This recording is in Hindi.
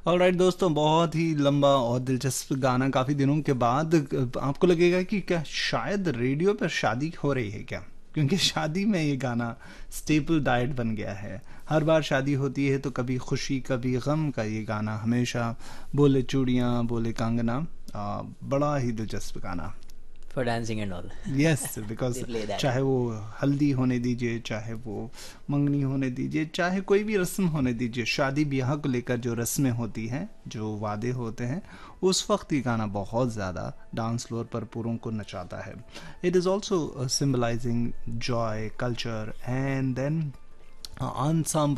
ऑलराइट दोस्तों, बहुत ही लंबा और दिलचस्प गाना काफ़ी दिनों के बाद। आपको लगेगा कि क्या शायद रेडियो पर शादी हो रही है क्या, क्योंकि शादी में ये गाना स्टेपल डाइट बन गया है। हर बार शादी होती है तो कभी खुशी कभी गम का ये गाना हमेशा, बोले चूड़ियाँ बोले कंगना, बड़ा ही दिलचस्प गाना। For dancing and all. Yes, because They play that. चाहे वो हल्दी होने दीजिए, चाहे वो मंगनी होने दीजिए, चाहे कोई भी रस्म होने दीजिए, शादी ब्याह को लेकर जो रस्में होती हैं, जो वादे होते हैं, उस वक्त ये गाना बहुत ज़्यादा डांस फ्लोर पर पूरों को नचाता है। It is also symbolising Joy, culture and then ensemble